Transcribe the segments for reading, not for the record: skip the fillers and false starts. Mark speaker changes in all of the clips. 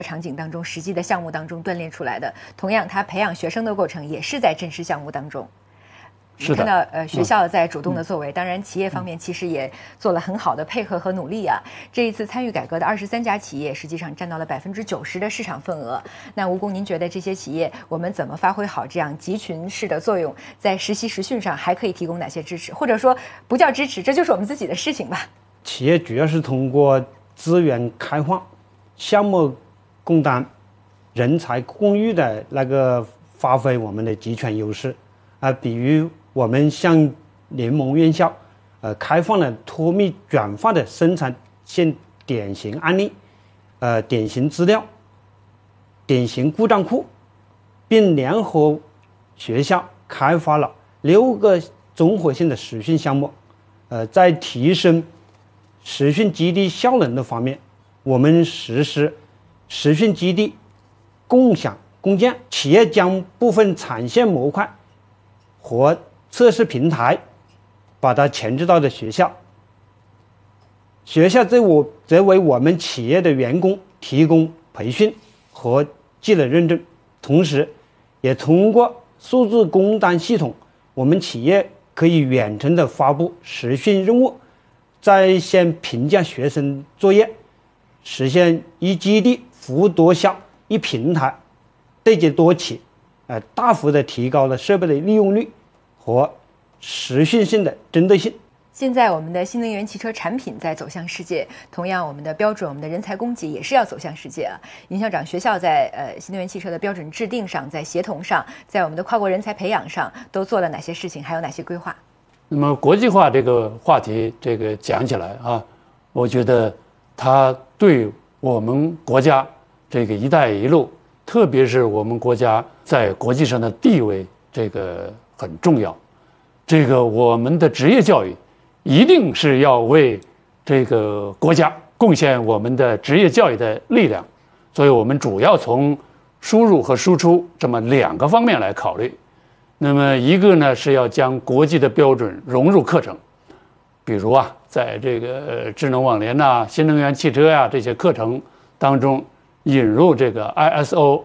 Speaker 1: 场景当中、实际的项目当中锻炼出来的。同样，他培养学生的过程也是在真实项目当中。
Speaker 2: 是的，
Speaker 1: 看到学校在主动的作为，当然企业方面其实也做了很好的配合和努力啊。这一次参与改革的23家企业，实际上占到了90%的市场份额。那吴工，您觉得这些企业我们怎么发挥好这样集群式的作用，在实习实训上还可以提供哪些支持？或者说不叫支持，这就是我们自己的事情吧？
Speaker 3: 企业主要是通过资源开放、项目共担、人才共育的那个发挥我们的集权优势啊，比如我们向联盟院校开放了脱密转化的生产线典型案例、典型资料、典型故障库，并联合学校开发了6个综合性的实训项目。在提升实训基地效能的方面，我们实施实训基地共享共建，企业将部分产线模块和测试平台把它前置到的学校，学校则为我们企业的员工提供培训和技能认证，同时也通过数字工单系统，我们企业可以远程的发布实训任务，在线评价学生作业，实现一基地服务多效、一平台对接多企，大幅的提高了设备的利用率和实训性的针对性。
Speaker 1: 现在我们的新能源汽车产品在走向世界，同样我们的标准、我们的人才供给也是要走向世界啊。尹校长，学校在新能源汽车的标准制定上，在协同上，在我们的跨国人才培养上都做了哪些事情，还有哪些规划？
Speaker 2: 那么国际化这个话题，这个讲起来啊，我觉得它对我们国家这个“一带一路”，特别是我们国家在国际上的地位，这个很重要。这个我们的职业教育一定是要为这个国家贡献我们的职业教育的力量，所以我们主要从输入和输出这么2个方面来考虑。那么一个呢是要将国际的标准融入课程，比如啊，在这个智能网联呐、新能源汽车呀这些课程当中引入这个 ISO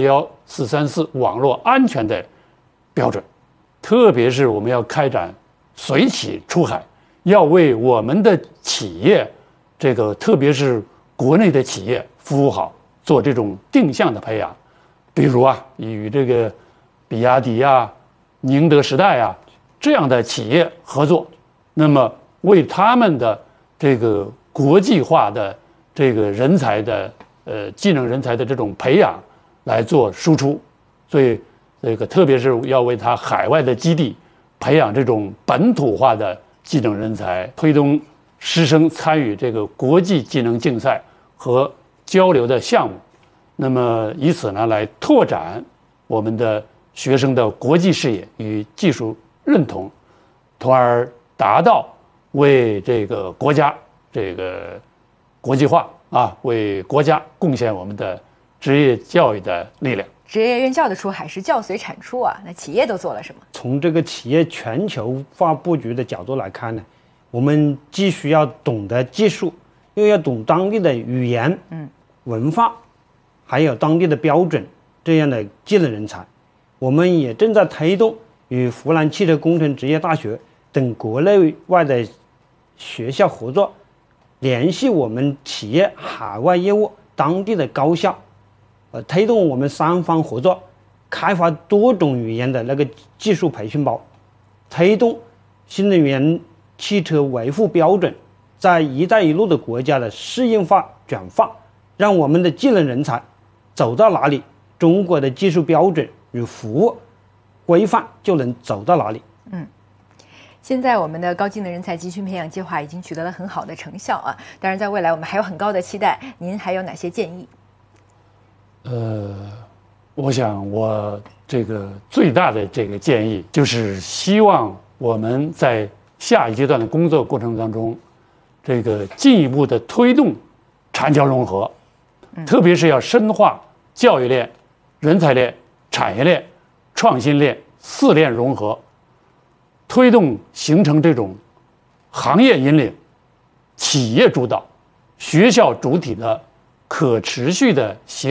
Speaker 2: 21434网络安全的标准，特别是我们要开展随企出海，要为我们的企业，这个特别是国内的企业服务好，做这种定向的培养。比如啊，与这个比亚迪啊、宁德时代啊这样的企业合作，那么为他们的这个国际化的这个人才的技能人才的这种培养来做输出，所以这个特别是要为他海外的基地培养这种本土化的技能人才，推动师生参与这个国际技能竞赛和交流的项目，那么以此呢来拓展我们的学生的国际视野与技术认同，从而达到为这个国家这个国际化啊，为国家贡献我们的职业教育的力量。
Speaker 1: 职业院校的出海是教随产出啊，那企业都做了什么？
Speaker 3: 从这个企业全球化布局的角度来看呢，我们既需要懂得技术，又要懂当地的语言、文化，还有当地的标准这样的技能人才。我们也正在推动与湖南汽车工程职业大学等国内外的学校合作，联系我们企业海外业务当地的高校，推动我们3方合作，开发多种语言的那个技术培训包，推动新能源汽车维护标准在“一带一路”的国家的适应化转化，让我们的技能人才走到哪里，中国的技术标准与服务规范就能走到哪里。
Speaker 1: 现在我们的高技能人才集群培养计划已经取得了很好的成效啊，当然在未来我们还有很高的期待，您还有哪些建议？
Speaker 2: 我想我这个最大的这个建议就是希望我们在下一阶段的工作过程当中，这个进一步的推动产教融合，特别是要深化教育链、人才链、产业链、创新链4链融合，推动形成这种行业引领、企业主导、学校主体的可持续的协